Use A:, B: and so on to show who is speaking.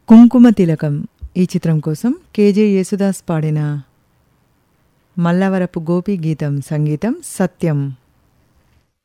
A: కుంకుమ తిలకం ఈ చిత్రం కోసం కేజే యేసుదాస్ పాడిన మల్లవరపు గోపి గీతం, సంగీతం సత్యం.